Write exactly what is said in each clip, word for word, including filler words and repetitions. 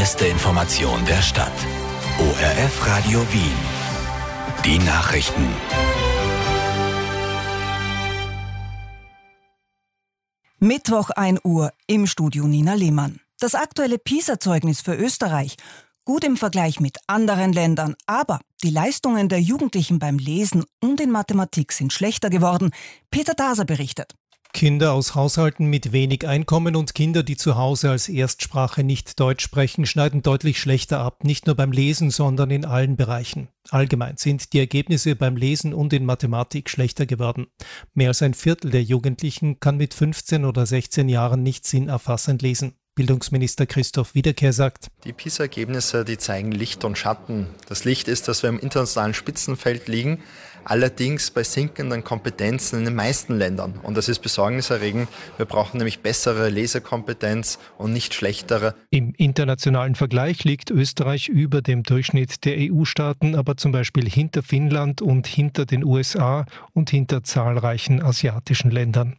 erste Information der Stadt. O R F Radio Wien. Die Nachrichten. Mittwoch ein Uhr, im Studio Nina Lehmann. Das aktuelle PISA-Zeugnis für Österreich. Gut im Vergleich mit anderen Ländern, aber die Leistungen der Jugendlichen beim Lesen und in Mathematik sind schlechter geworden. Peter Daser berichtet. Kinder aus Haushalten mit wenig Einkommen und Kinder, die zu Hause als Erstsprache nicht Deutsch sprechen, schneiden deutlich schlechter ab, nicht nur beim Lesen, sondern in allen Bereichen. Allgemein sind die Ergebnisse beim Lesen und in Mathematik schlechter geworden. Mehr als ein Viertel der Jugendlichen kann mit fünfzehn oder sechzehn Jahren nicht sinnerfassend lesen. Bildungsminister Christoph Wiederkehr sagt: Die PISA-Ergebnisse, die zeigen Licht und Schatten. Das Licht ist, dass wir im internationalen Spitzenfeld liegen, allerdings bei sinkenden Kompetenzen in den meisten Ländern. Und das ist besorgniserregend. Wir brauchen nämlich bessere Lesekompetenz und nicht schlechtere. Im internationalen Vergleich liegt Österreich über dem Durchschnitt der E U-Staaten, aber zum Beispiel hinter Finnland und hinter den U S A und hinter zahlreichen asiatischen Ländern.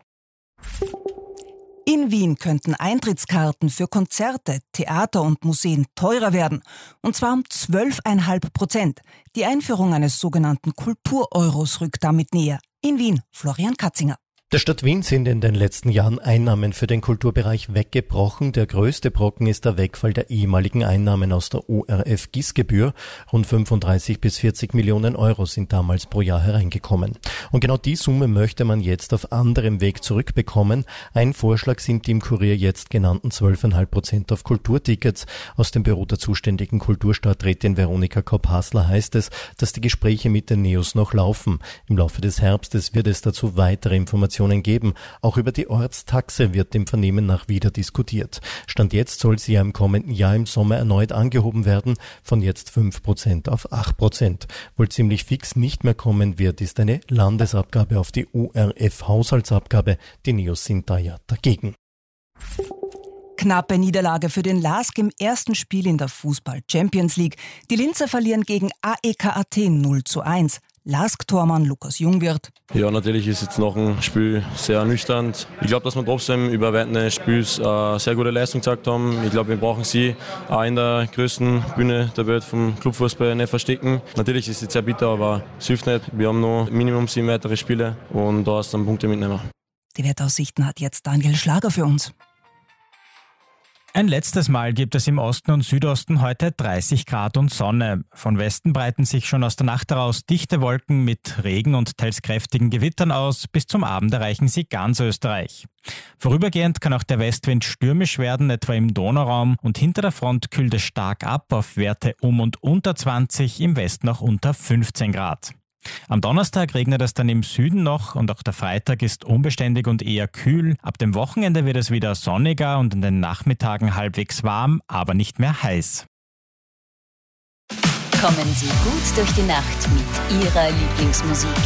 In Wien könnten Eintrittskarten für Konzerte, Theater und Museen teurer werden. Und zwar um zwölf Komma fünf Prozent. Die Einführung eines sogenannten Kultur-Euros rückt damit näher. In Wien, Florian Katzinger. Der Stadt Wien sind in den letzten Jahren Einnahmen für den Kulturbereich weggebrochen. Der größte Brocken ist der Wegfall der ehemaligen Einnahmen aus der O R F-G I S-Gebühr. Rund fünfunddreißig bis vierzig Millionen Euro sind damals pro Jahr hereingekommen. Und genau die Summe möchte man jetzt auf anderem Weg zurückbekommen. Ein Vorschlag sind die im Kurier jetzt genannten zwölf Komma fünf Prozent auf Kulturtickets. Aus dem Büro der zuständigen Kulturstadträtin Veronika Kopp-Hasler heißt es, dass die Gespräche mit den Neos noch laufen. Im Laufe des Herbstes wird es dazu weitere Informationen geben. Auch über die Ortstaxe wird im Vernehmen nach wieder diskutiert. Stand jetzt soll sie ja im kommenden Jahr im Sommer erneut angehoben werden, von jetzt fünf Prozent auf acht Prozent. Wohl ziemlich fix nicht mehr kommen wird, ist eine Landesabgabe auf die O R F-Haushaltsabgabe. Die Neos sind da ja dagegen. Knappe Niederlage für den L A S K im ersten Spiel in der Fußball-Champions League. Die Linzer verlieren gegen A E K Athen null zu eins. L A S K-Tormann Lukas Jungwirth. Ja, natürlich ist jetzt noch ein Spiel sehr ernüchternd. Ich glaube, dass wir trotzdem über Weiten des Spiels äh, sehr gute Leistung gezeigt haben. Ich glaube, wir brauchen sie auch in der größten Bühne der Welt vom Clubfußball nicht verstecken. Natürlich ist es jetzt sehr bitter, aber es hilft nicht. Wir haben noch Minimum sieben weitere Spiele und da ist dann Punkte mitnehmen. Die Wetteraussichten hat jetzt Daniel Schlager für uns. Ein letztes Mal gibt es im Osten und Südosten heute dreißig Grad und Sonne. Von Westen breiten sich schon aus der Nacht heraus dichte Wolken mit Regen und teils kräftigen Gewittern aus. Bis zum Abend erreichen sie ganz Österreich. Vorübergehend kann auch der Westwind stürmisch werden, etwa im Donauraum. Und hinter der Front kühlt es stark ab auf Werte um und unter zwanzig, im Westen auch unter fünfzehn Grad. Am Donnerstag regnet es dann im Süden noch und auch der Freitag ist unbeständig und eher kühl. Ab dem Wochenende wird es wieder sonniger und in den Nachmittagen halbwegs warm, aber nicht mehr heiß. Kommen Sie gut durch die Nacht mit Ihrer Lieblingsmusik.